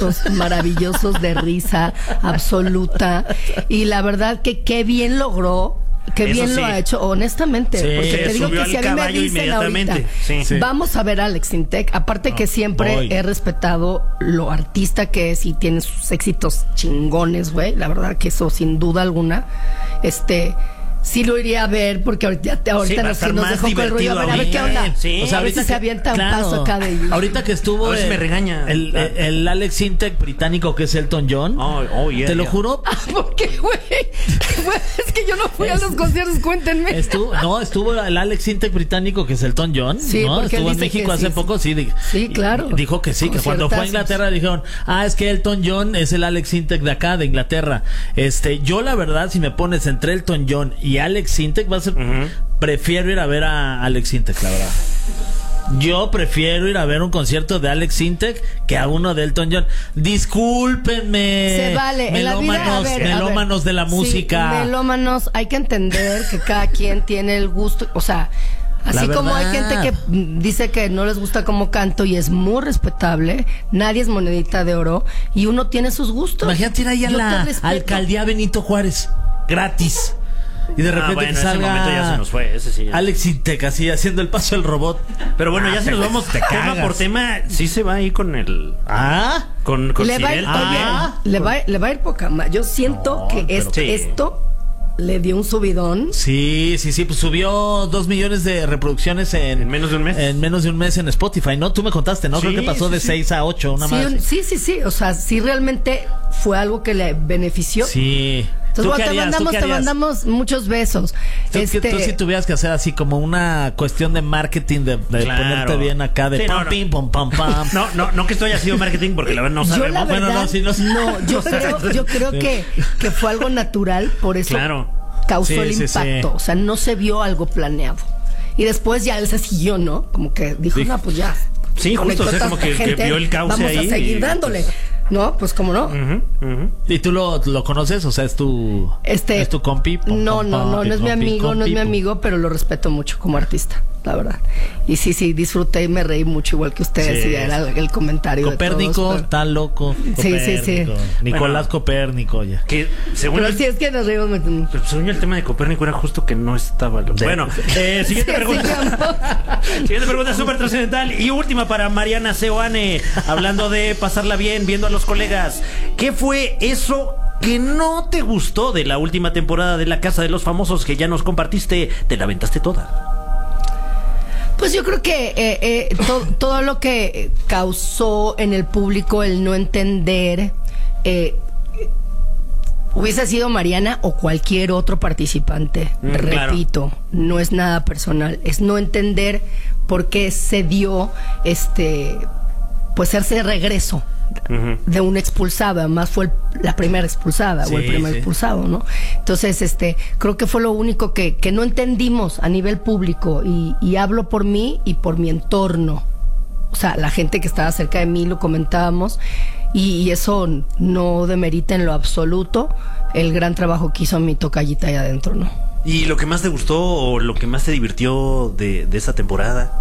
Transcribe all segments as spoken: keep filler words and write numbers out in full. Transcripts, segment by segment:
momentos maravillosos de risa absoluta. Y la verdad que qué bien logró. Qué Eso bien sí. lo ha hecho, honestamente. Sí, porque te digo subió que si al a mí me caballo dicen inmediatamente. ahorita, Sí. Sí. vamos a ver a Alex Intec, aparte que siempre voy. he respetado lo artista que es y tiene sus éxitos chingones, güey. La verdad que eso sin duda alguna, este... sí lo iría a ver, porque ahorita, ahorita Sí, va a nos, estar nos más dejó con el rollo. A ver, a ver qué divertido onda. Sí. O sea, a ver ahorita si se que- avienta un claro. paso acá de... Ahorita que estuvo A ver si el, me regaña. el, el, el Alex Intec británico que es Elton John. Oh, oh, yeah, Te lo yeah. juro. ¿Por qué, güey? Es que yo no fui a los conciertos, cuéntenme. Estuvo, no, estuvo el Alex Intec británico que es Elton John. Sí, ¿no? porque él Estuvo en dice México que hace sí, poco, sí. di- Sí, claro. Dijo que sí, que cuando fue a Conciertazos. Inglaterra dijeron, ah, es que Elton John es el Alex Intec de acá, de Inglaterra. Este, yo la verdad, si me pones entre Elton John y Alex Intec, va a ser, Ujú. prefiero ir a ver a Alex Intec, la verdad. Yo prefiero ir a ver un concierto de Alex Intec que a uno de Elton John. Discúlpenme. Se vale. En la vida, a melómanos, ver, a ver. melómanos de la Sí, música. melómanos, hay que entender que cada quien tiene el gusto, o sea, así La como hay verdad. gente que mm, dice que no les gusta cómo canto y es muy respetable, nadie es monedita de oro y uno tiene sus gustos. Imagínate ir ahí a Yo te la respeto. alcaldía Benito Juárez, gratis. Y de repente Ah, bueno, que ese salga momento ya se nos fue, ese sí. Alex Intec así haciendo el paso del robot. Pero bueno, ya Ah, si nos te- vamos te tema cagas. por tema, sí se va ahí con el... Ah, Con, con Le va, a ir, Cirel oye, también. Ah. le, va, le va a ir poca más. Yo siento No, que pero- esto, Sí. esto le dio un subidón. sí, sí, sí, pues subió dos millones de reproducciones en, En menos de un mes. En menos de un mes en Spotify, ¿no? Tú me contaste, ¿no? Sí, Creo que pasó sí, de sí. seis a ocho, una Sí, más. un- sí, sí, sí. O sea, sí realmente fue algo que le benefició. Sí. ¿Tú Entonces, qué bueno, te harías? ¿Tú mandamos, qué te harías? mandamos muchos besos. Tú, Este, tú si tuvieras que hacer así como una cuestión de marketing, de, de Claro. ponerte bien acá, de Sí, pam, no, no. pim, pam, pam, pam. No, no, no que esto haya sido marketing, porque la verdad no yo sabemos. la verdad, Bueno, no, sí, no sé. no, yo creo, yo creo que, que fue algo natural, por eso Claro. causó Sí, el sí, impacto. sí. O sea, no se vio algo planeado. Y después ya él se siguió, ¿no? Como que dijo, Sí. no, pues ya. Sí, justo, conectó o sea, como tanta que- que vio el cauce vamos ahí a seguir y- dándole. No, pues cómo no. Ujú, ujú. ¿Y tú lo, lo conoces? O sea, es tu, Este, es tu compi. Pom, no, pom, no, no, pompi, no es mi compi, amigo, no es compi, mi pom. amigo, pero lo respeto mucho como artista, la verdad. Y sí, sí, disfruté y me reí mucho igual que ustedes Sí. y era el, el comentario Copérnico, de todos. pero- está loco. Sí, sí, sí. Copérnico. Nicolás Bueno. Copérnico, ya. Que según Pero el, sí es que nos reímos. me- pero según yo, el tema de Copérnico era justo que no estaba. lo- Bueno, eh, siguiente Sí, pregunta. sigamos. Siguiente pregunta súper trascendental y última para Mariana Seoane, hablando de pasarla bien, viendo a los colegas. ¿Qué fue eso que no te gustó de la última temporada de La Casa de los Famosos que ya nos compartiste? Te la aventaste toda. Pues yo creo que eh, eh, to- todo lo que causó en el público el no entender, eh, hubiese sido Mariana o cualquier otro participante, Mm, claro. repito, no es nada personal, es no entender por qué se dio este, pues ese regreso Ujú. de un expulsado, además fue el- la primera expulsada o el Sí, primer sí. expulsado, ¿no? Entonces, este, creo que fue lo único que, que no entendimos a nivel público y, y hablo por mí y por mi entorno. O sea, la gente que estaba cerca de mí lo comentábamos y, y eso no demerita en lo absoluto el gran trabajo que hizo mi tocallita ahí adentro, ¿no? ¿Y lo que más te gustó o lo que más te divirtió de, de esa temporada?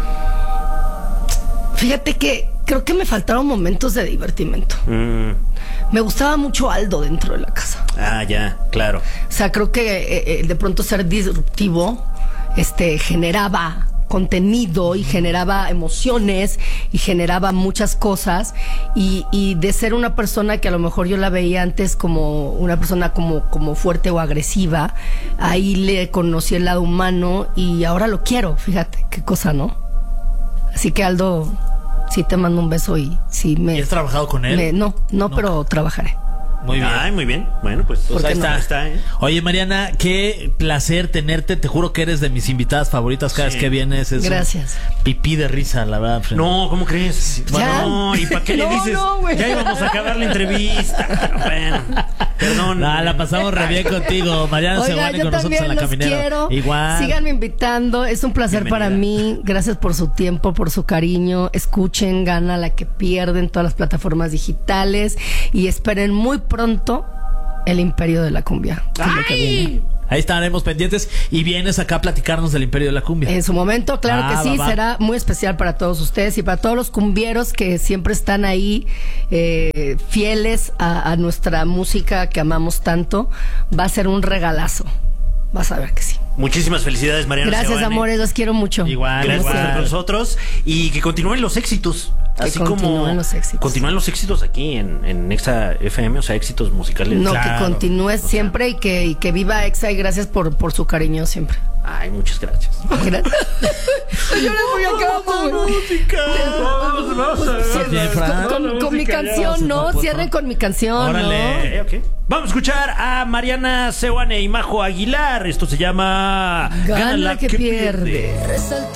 Fíjate que creo que me faltaron momentos de divertimento. Mm. Me gustaba mucho Aldo dentro de la casa. Ah, ya, claro. O sea, creo que eh, eh, de pronto ser disruptivo este, generaba contenido y generaba emociones y generaba muchas cosas y, y de ser una persona que a lo mejor yo la veía antes como una persona como, como fuerte o agresiva, ahí le conocí el lado humano y ahora lo quiero, fíjate, qué cosa, ¿no? Así que Aldo, sí te mando un beso y sí me... ¿Y has trabajado con él? me- no, no, No. pero trabajaré. Muy bien. Ay, muy bien. Bueno, pues, Pues ¿por ahí qué no? está. está, ¿eh? Oye, Mariana, qué placer tenerte. Te juro que eres de mis invitadas favoritas cada Sí. vez que vienes. Es un Gracias. pipí de risa, la verdad. Fred. No, ¿cómo crees? Ya. Bueno, ¿y para qué le No, dices? no, güey. Ya íbamos a acabar la entrevista. Bueno, perdón. No, la pasamos re bien contigo. Mariana Oiga, Seoane yo con nosotros también en la los caminera. quiero. Igual. Síganme invitando. Es un placer Bienvenida. para mí. Gracias por su tiempo, por su cariño. Escuchen Gana la que pierden todas las plataformas digitales y esperen muy pronto el Imperio de la Cumbia. que es lo que viene. Ahí estaremos pendientes y vienes acá a platicarnos del Imperio de la Cumbia. En su momento, claro Ah, que sí, va, va. será muy especial para todos ustedes y para todos los cumbieros que siempre están ahí eh, fieles a, a nuestra música que amamos tanto. Va a ser un regalazo. Vas a ver que sí. Muchísimas felicidades, Mariana Gracias, Seoane. amores, los quiero mucho. Igual, Gracias por igual. estar con nosotros y que continúen los éxitos. Que así continúen como los éxitos. continúen los éxitos aquí en, en Exa F M, o sea, éxitos musicales. No, Claro. que continúes siempre y que, y que viva Exa y gracias por, por su cariño siempre. Ay, muchas gracias. Gracias. Yo le voy a acabar, Estás bien, Fran. Con, con- con mi música, canción, ¿no? pues, Cierren con mi canción, Órale. ¿no? Ok, ok. Vamos a escuchar a Mariana Seoane y Majo Aguilar. Esto se llama Gana la que pierde.